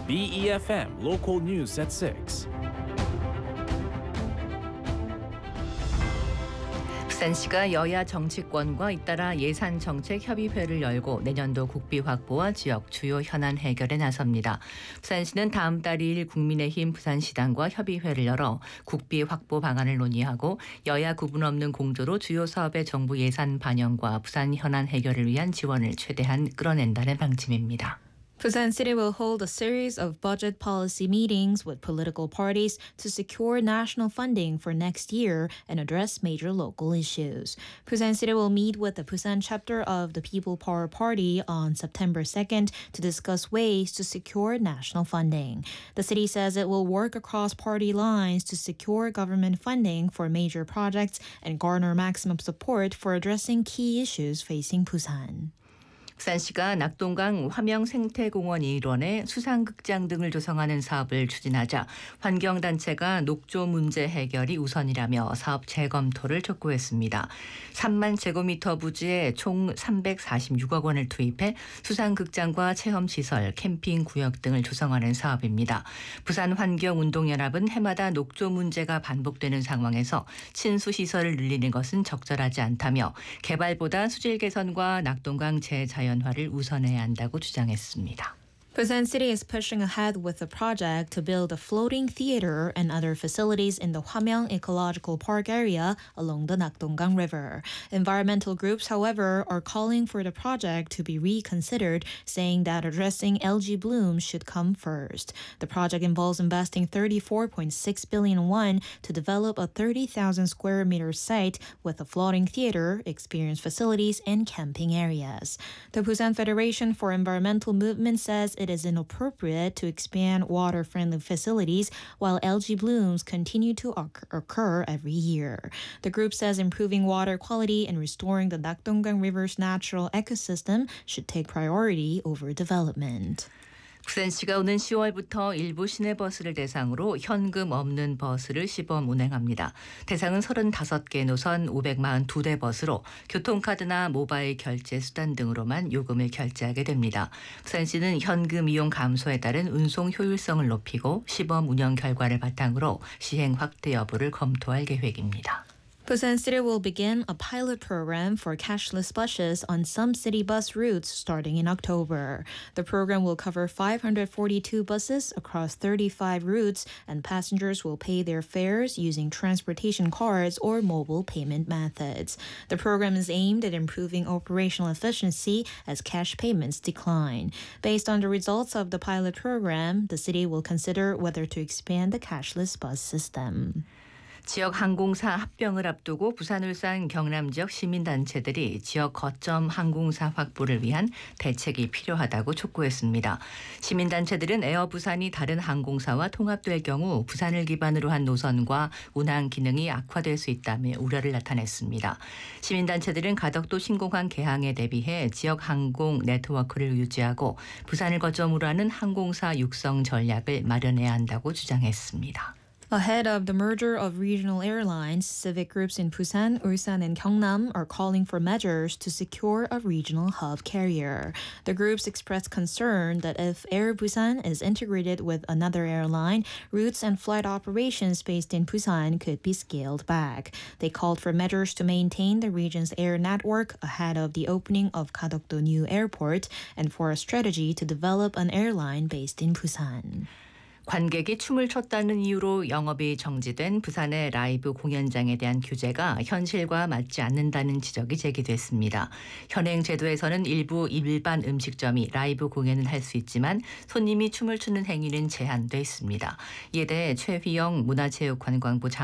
BEFM Local News at 6. 부산시가 여야 정치권과 잇따라 예산정책협의회를 열고 내년도 국비 확보와 지역 주요 현안 해결에 나섭니다. 부산시는 다음 달 2일 국민의힘 부산시당과 협의회를 열어 국비 확보 방안을 논의하고 여야 구분 없는 공조로 주요 사업의 정부 예산 반영과 부산 현안 해결을 위한 지원을 최대한 끌어낸다는 방침입니다. Busan City will hold a series of budget policy meetings with political parties to secure national funding for next year and address major local issues. Busan City will meet with the Busan chapter of the People Power Party on September 2nd to discuss ways to secure national funding. The city says it will work across party lines to secure government funding for major projects and garner maximum support for addressing key issues facing Busan. 부산시가 낙동강 화명생태공원 일원에 수상극장 등을 조성하는 사업을 추진하자 환경단체가 녹조 문제 해결이 우선이라며 사업 재검토를 촉구했습니다. 3만 제곱미터 부지에 총 346억 원을 투입해 수상극장과 체험시설, 캠핑구역 등을 조성하는 사업입니다. 부산환경운동연합은 해마다 녹조 문제가 반복되는 상황에서 친수시설을 늘리는 것은 적절하지 않다며 개발보다 수질 개선과 낙동강 재자연화를 우선해야 한다고 주장했습니다. Busan City is pushing ahead with a project to build a floating theater and other facilities in the Hwamyeong Ecological Park area along the Nakdonggang River. Environmental groups, however, are calling for the project to be reconsidered, saying that addressing algae blooms should come first. The project involves investing 34.6 billion won to develop a 30,000 square meter site with a floating theater, experience facilities, and camping areas. The Busan Federation for Environmental Movement says it is inappropriate to expand water-friendly facilities while algae blooms continue to occur every year. The group says improving water quality and restoring the Nakdonggang River's natural ecosystem should take priority over development. 부산시가 오는 10월부터 일부 시내버스를 대상으로 현금 없는 버스를 시범 운행합니다. 대상은 35개 노선 542대 버스로 교통카드나 모바일 결제 수단 등으로만 요금을 결제하게 됩니다. 부산시는 현금 이용 감소에 따른 운송 효율성을 높이고 시범 운영 결과를 바탕으로 시행 확대 여부를 검토할 계획입니다. Busan City will begin a pilot program for cashless buses on some city bus routes starting in October. The program will cover 542 buses across 35 routes, and passengers will pay their fares using transportation cards or mobile payment methods. The program is aimed at improving operational efficiency as cash payments decline. Based on the results of the pilot program, the city will consider whether to expand the cashless bus system. 지역 항공사 합병을 앞두고 부산, 울산, 경남 지역 시민단체들이 지역 거점 항공사 확보를 위한 대책이 필요하다고 촉구했습니다. 시민단체들은 에어부산이 다른 항공사와 통합될 경우 부산을 기반으로 한 노선과 운항 기능이 악화될 수 있다며 우려를 나타냈습니다. 시민단체들은 가덕도 신공항 개항에 대비해 지역 항공 네트워크를 유지하고 부산을 거점으로 하는 항공사 육성 전략을 마련해야 한다고 주장했습니다. Ahead of the merger of regional airlines, civic groups in Busan, Ulsan, and Gyeongnam are calling for measures to secure a regional hub carrier. The groups expressed concern that if Air Busan is integrated with another airline, routes and flight operations based in Busan could be scaled back. They called for measures to maintain the region's air network ahead of the opening of Kadokdo New Airport and for a strategy to develop an airline based in Busan. 관객이 춤을 췄다는 이유로 영업이 정지된 부산의 라이브 공연장에 대한 규제가 현실과 맞지 않는다는 지적이 제기됐습니다. 현행 제도에서는 일부 일반 음식점이 라이브 공연을 할 수 있지만 손님이 춤을 추는 행위는 제한돼 있습니다. 이에 대해 최휘영 문화체육관광부